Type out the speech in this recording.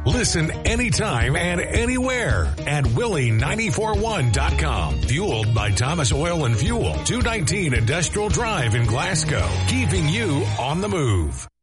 Listen anytime and anywhere at Willie941.com. Fueled by Thomas Oil and Fuel, 219 Industrial Drive in Glasgow. Keeping you on the move.